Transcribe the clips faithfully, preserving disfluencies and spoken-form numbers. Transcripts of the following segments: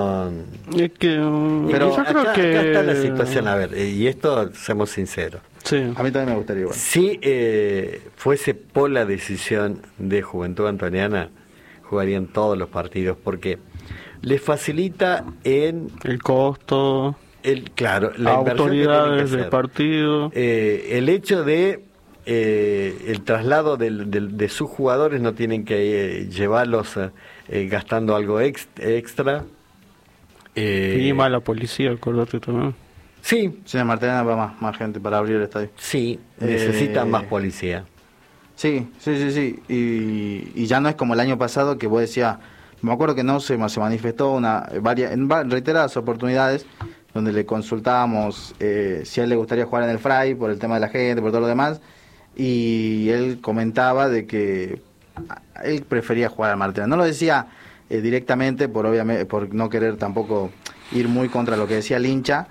Es que, pero yo creo acá, que... acá está la situación, a ver, y esto, seamos sinceros. Sí. A mí también me gustaría igual. Si eh, fuese por la decisión de Juventud Antoniana, jugarían todos los partidos, porque les facilita en... El costo, el claro, la autoridades del del partido. Eh, el hecho de eh, el traslado del, del, de sus jugadores, no tienen que eh, llevarlos eh, gastando algo ex, extra. Eh, y más la policía, acordate también. Sí. Sí, en Martelena va más, más gente para abrir el estadio. Sí, necesitan eh, más policía. Sí, sí, sí, sí. Y, y ya no es como el año pasado que vos decías, me acuerdo que no se, se manifestó una varias, en reiteradas oportunidades donde le consultábamos eh, si a él le gustaría jugar en el Fray por el tema de la gente, por todo lo demás, y él comentaba de que él prefería jugar al Martelena. No lo decía eh, directamente por obviamente por no querer tampoco ir muy contra lo que decía el hincha,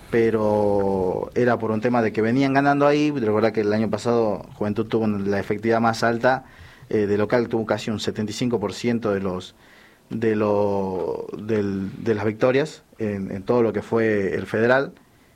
pero era por un tema de que venían ganando ahí. Recuerda que el año pasado Juventud tuvo la efectividad más alta, eh, de local tuvo casi un setenta y cinco por ciento de los de lo del, de las victorias en, en todo lo que fue el federal,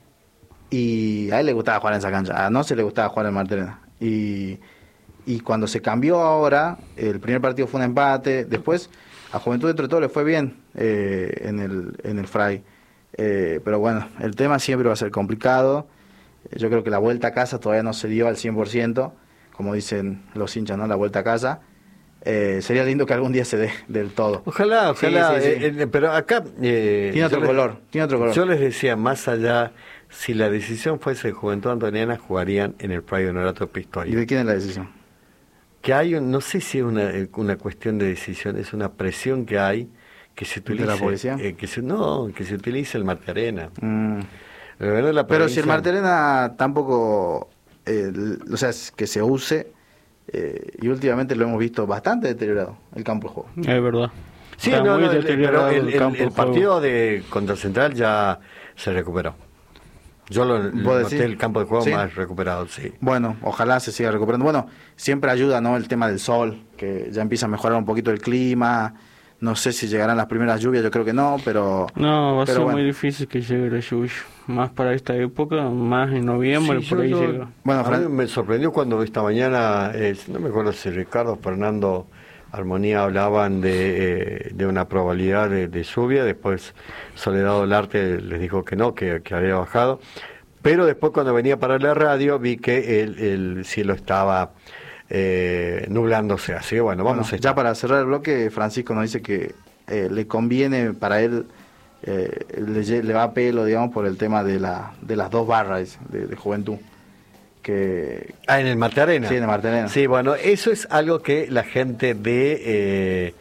y a él le gustaba jugar en esa cancha, a no se le gustaba jugar en Martelena, y, y cuando se cambió ahora, el primer partido fue un empate, después a Juventud dentro de todo le fue bien eh, en el en el Fray. Eh, pero bueno, el tema siempre va a ser complicado. Yo creo que la vuelta a casa todavía no se dio al cien por ciento, como dicen los hinchas, ¿no? La vuelta a casa. Eh, sería lindo que algún día se dé del todo. Ojalá, ojalá. Sí, sí, sí. Eh, eh, pero acá... Eh, tiene otro les, color, tiene otro color. Yo les decía, más allá, si la decisión fuese Juventud Antoniana, jugarían en el Pride Honorato Pistoia. ¿Y de quién es la decisión? Que hay, un, no sé si es una, una cuestión de decisión, es una presión que hay, que se utilice, ¿de la policía? Eh, que se, no, que se utilice el Martelena. Mm. La la Pero si el Martelena tampoco, eh, o sea, es que se use, eh, y últimamente lo hemos visto bastante deteriorado, el campo de juego. Es verdad. Sí, Está no, muy no, el, pero el, el, campo el partido de contra Central ya se recuperó. Yo lo noté, el campo de juego ¿sí? más recuperado, sí. Bueno, ojalá se siga recuperando. Bueno, siempre ayuda, ¿no? El tema del sol, que ya empieza a mejorar un poquito el clima. No sé si llegarán las primeras lluvias, yo creo que no, pero... No, va a pero ser bueno. muy difícil que llegue la lluvia. Más para esta época, más en noviembre, Sí, por ahí yo, llega. Bueno, a mí me sorprendió cuando esta mañana, eh, no me acuerdo si Ricardo, Fernando, Armonía hablaban de, eh, de una probabilidad de, de lluvia. Después Soledad Olarte les dijo que no, que, que había bajado. Pero después cuando venía para la radio vi que el, el cielo estaba eh, nublándose. Así que bueno, vamos bueno, a ya para cerrar el bloque, Francisco nos dice que eh, le conviene para él, eh, le, le va a pelo, digamos, por el tema de la de las dos barras de, de Juventud. Que... Ah, en el Martelena. Sí, en el Martelena. Sí, bueno, eso es algo que la gente de eh,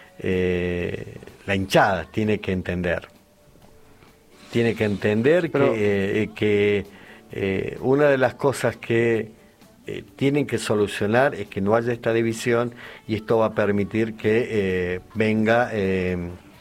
eh, la hinchada tiene que entender. Tiene que entender Pero... que, eh, que eh, una de las cosas que eh, tienen que solucionar es que no haya esta división, y esto va a permitir que eh, venga, eh,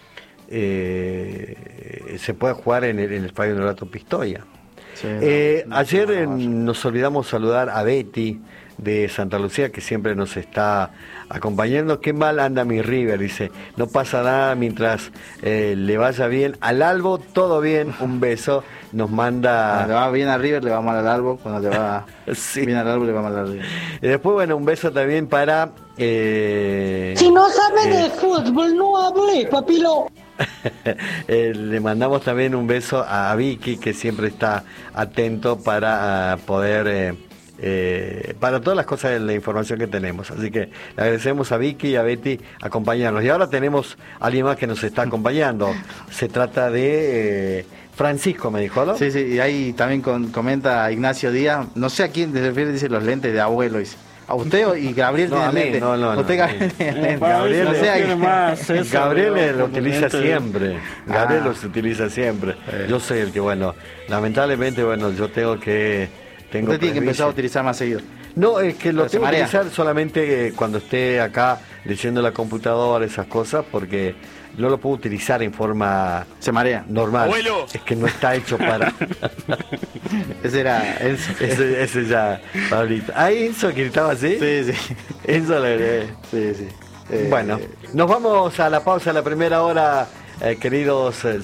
eh, se pueda jugar en el, en el Estadio Honorato Pistoia. Sí, eh, no, no, ayer no, no, no. nos olvidamos saludar a Betty de Santa Lucía, que siempre nos está acompañando. Qué mal anda mi River, dice. No pasa nada mientras eh, le vaya bien al Albo, todo bien, un beso. Nos manda... Cuando le va bien a River le va mal al Albo, cuando le va sí. bien al Albo le va mal al River. Y después, bueno, un beso también para... Eh, si no sabe eh, de fútbol, no hable, papilo. eh, le mandamos también un beso a Vicky, que siempre está atento para uh, poder... Eh, Eh, para todas las cosas de la información que tenemos. Así que le agradecemos a Vicky y a Betty acompañarnos. Y ahora tenemos a alguien más que nos está acompañando. Se trata de eh, Francisco, me dijo, ¿no? Sí, sí, y ahí también con, comenta Ignacio Díaz, no sé a quién se refiere, dice los lentes de abuelo, dice. A usted y Gabriel no, tiene a mí, lentes. no, no, no, usted no, Gabriel, eh, Gabriel, no sé, más eso, Gabriel lo utiliza lentes. siempre. Gabriel Ah. los utiliza siempre. Eh. Yo soy el que, bueno, lamentablemente, bueno, yo tengo que... Tengo usted tiene que prejuicio. empezar a utilizar más seguido. No, es que lo Pero tengo que utilizar solamente eh, cuando esté acá leyendo la computadora, esas cosas, porque no lo puedo utilizar en forma se marea normal. ¡Abuelo! Es que no está hecho para... Ese era Enzo. ese, ese ya, Pablito. Ah, Enzo que gritaba así. Sí, sí. Enzo le... Sí, sí. Eh, bueno, nos vamos a la pausa, a la primera hora Eh, queridos